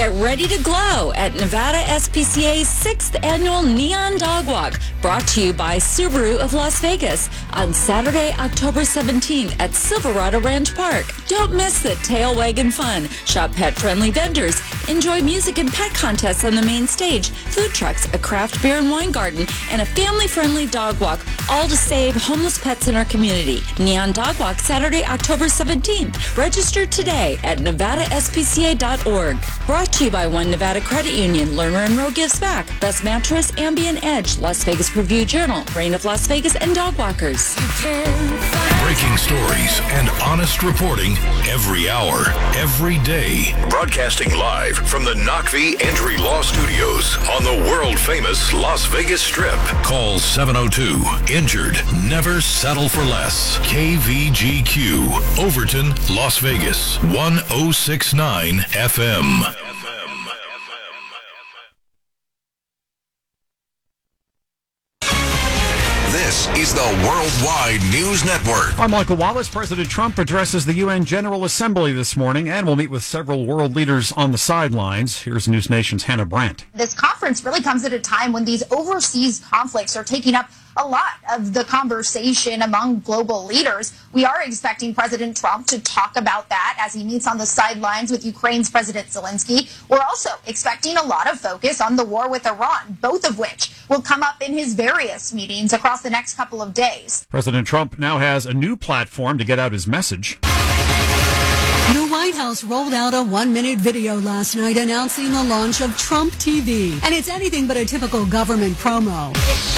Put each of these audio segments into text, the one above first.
Get ready to glow at Nevada SPCA's 6th Annual Neon Dog Walk, brought to you by Subaru of Las Vegas on Saturday, October 17th at Silverado Ranch Park. Don't miss the tail wagging fun. Shop pet-friendly vendors. Enjoy music and pet contests on the main stage, food trucks, a craft beer and wine garden, and a family-friendly dog walk, all to save homeless pets in our community. Neon Dog Walk, Saturday, October 17th. Register today at nevadaspca.org. Brought to you by One Nevada Credit Union. Lerner and Rowe gives back. Best Mattress, Ambient Edge, Las Vegas Review Journal, Reign of Las Vegas, and Dog Walkers. Breaking stories and honest reporting every hour, every day. Broadcasting live from the Knockvie Entry Law Studios on the world-famous Las Vegas Strip. Call 702-INJURED. Never settle for less. KVGQ, Overton, Las Vegas, 1069 FM. This is the Worldwide News Network. I'm Michael Wallace. President Trump addresses the UN General Assembly this morning and will meet with several world leaders on the sidelines. Here's News Nation's Hannah Brandt. This conference really comes at a time when these overseas conflicts are taking up a lot of the conversation among global leaders. We are expecting President Trump to talk about that as he meets on the sidelines with Ukraine's President Zelensky. We're also expecting a lot of focus on the war with Iran, both of which will come up in his various meetings across the next couple of days. President Trump now has a new platform to get out his message. The White House rolled out a 1-minute video last night announcing the launch of Trump TV. And it's anything but a typical government promo.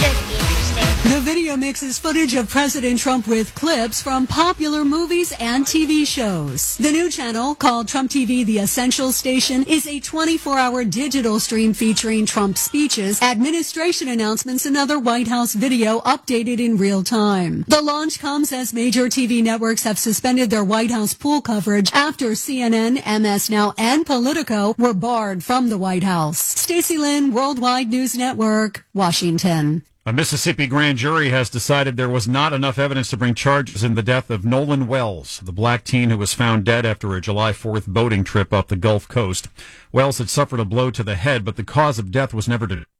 The video mixes footage of President Trump with clips from popular movies and TV shows. The new channel, called Trump TV The Essential Station, is a 24-hour digital stream featuring Trump speeches, administration announcements, and other White House video updated in real time. The launch comes as major TV networks have suspended their White House pool coverage after CNN, MS Now, and Politico were barred from the White House. Stacey Lynn, Worldwide News Network, Washington. A Mississippi grand jury has decided there was not enough evidence to bring charges in the death of Nolan Wells, the black teen who was found dead after a July 4th boating trip up the Gulf Coast. Wells had suffered a blow to the head, but the cause of death was never determined.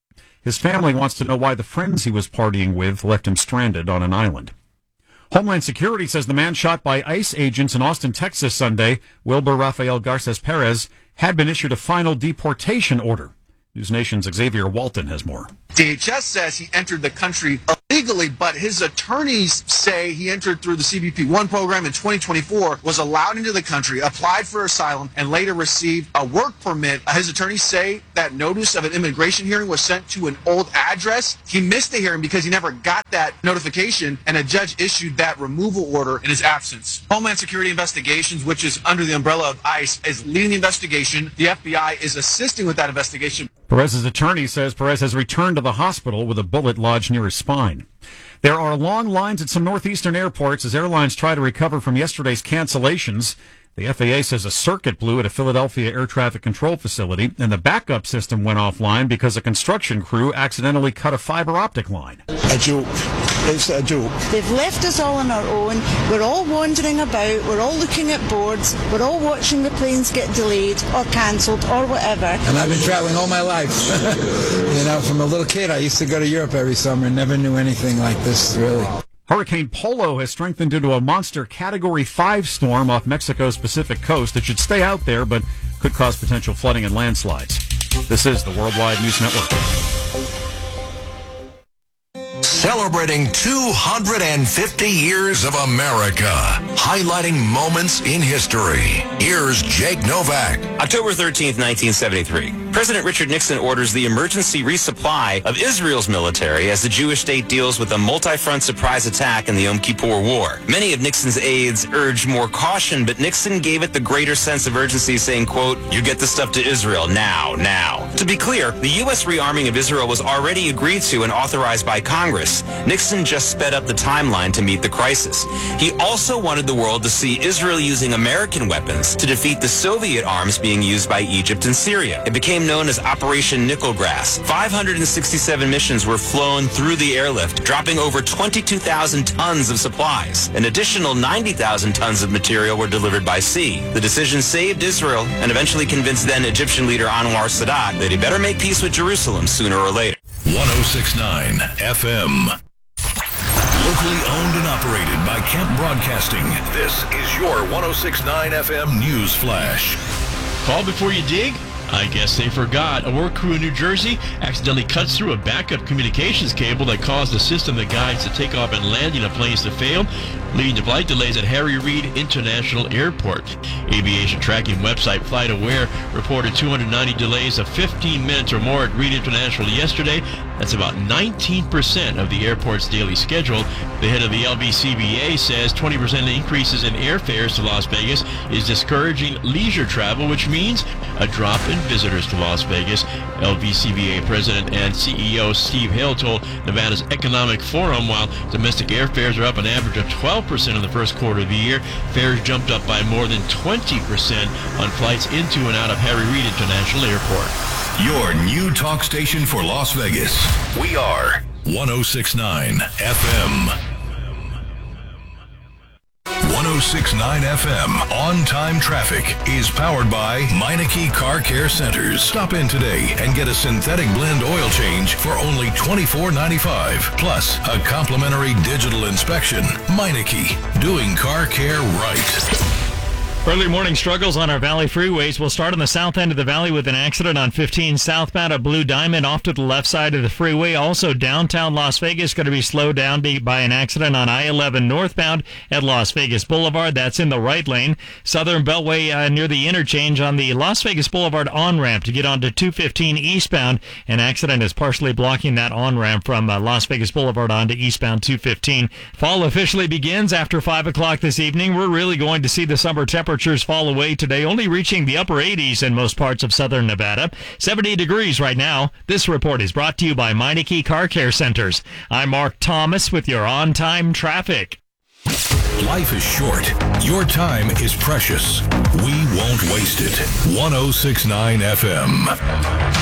His family wants to know why the friends he was partying with left him stranded on an island. Homeland Security says the man shot by ICE agents in Austin, Texas Sunday, Wilbur Rafael Garces Perez, had been issued a final deportation order. News Nation's Xavier Walton has more. DHS says he entered the country illegally, but his attorneys say he entered through the CBP-1 program in 2024, was allowed into the country, applied for asylum, and later received a work permit. His attorneys say that notice of an immigration hearing was sent to an old address. He missed the hearing because he never got that notification, and a judge issued that removal order in his absence. Homeland Security Investigations, which is under the umbrella of ICE, is leading the investigation. The FBI is assisting with that investigation. Perez's attorney says Perez has returned to the hospital with a bullet lodged near his spine. There are long lines at some northeastern airports as airlines try to recover from yesterday's cancellations. The FAA says a circuit blew at a Philadelphia air traffic control facility, and the backup system went offline because a construction crew accidentally cut a fiber optic line. A joke. It's a joke. They've left us all on our own. We're all wandering about. We're all looking at boards. We're all watching the planes get delayed or cancelled or whatever. And I've been traveling all my life. You know, from a little kid, I used to go to Europe every summer and never knew anything like this, really. Hurricane Polo has strengthened into a monster Category 5 storm off Mexico's Pacific coast. It should stay out there, but could cause potential flooding and landslides. This is the Worldwide News Network. Celebrating 250 years of America, highlighting moments in history. Here's Jake Novak. October 13th, 1973. President Richard Nixon orders the emergency resupply of Israel's military as the Jewish state deals with a multi-front surprise attack in the Yom Kippur War. Many of Nixon's aides urged more caution, but Nixon gave it the greater sense of urgency, saying, quote, "You get the stuff to Israel now." To be clear, the U.S. rearming of Israel was already agreed to and authorized by Congress. Nixon just sped up the timeline to meet the crisis. He also wanted the world to see Israel using American weapons to defeat the Soviet arms being used by Egypt and Syria. It became became known as Operation Nickelgrass. 567 missions were flown through the airlift, dropping over 22,000 tons of supplies. An additional 90,000 tons of material were delivered by sea. The decision saved Israel and eventually convinced then Egyptian leader Anwar Sadat that he better make peace with Jerusalem sooner or later. 106.9 FM. Locally owned and operated by Kemp Broadcasting. This is your 106.9 FM News Flash. Call before you dig? I guess they forgot. A work crew in New Jersey accidentally cuts through a backup communications cable that caused the system that guides the takeoff and landing of planes to fail, leading to flight delays at Harry Reid International Airport. Aviation tracking website FlightAware reported 290 delays of 15 minutes or more at Reid International yesterday. That's about 19% of the airport's daily schedule. The head of the LVCVA says 20% increases in airfares to Las Vegas is discouraging leisure travel, which means a drop in visitors to Las Vegas. LVCVA President and CEO Steve Hale told Nevada's Economic Forum while domestic airfares are up an average of 12% in the first quarter of the year, fares jumped up by more than 20% on flights into and out of Harry Reid International Airport. Your new talk station for Las Vegas. We are 106.9 FM. 106.9 FM on-time traffic is powered by Meineke Car Care Centers. Stop in today and get a synthetic blend oil change for only $24.95. Plus a complimentary digital inspection. Meineke, doing car care right. Early morning struggles on our Valley freeways. We'll start on the south end of the Valley with an accident on 15 southbound at Blue Diamond off to the left side of the freeway. Also downtown Las Vegas going to be slowed down by an accident on I-11 northbound at Las Vegas Boulevard. That's in the right lane. Southern Beltway near the interchange on the Las Vegas Boulevard on-ramp to get onto 215 eastbound. An accident is partially blocking that on-ramp from Las Vegas Boulevard onto eastbound 215. Fall officially begins after 5 o'clock this evening. We're really going to see the summer temperatures fall away today, only reaching the upper 80s in most parts of southern Nevada. 70 degrees right now. This report is brought to you by Meineke Car Care Centers. I'm Mark Thomas with your on-time traffic. Life is short. Your time is precious. We won't waste it. 106.9 FM.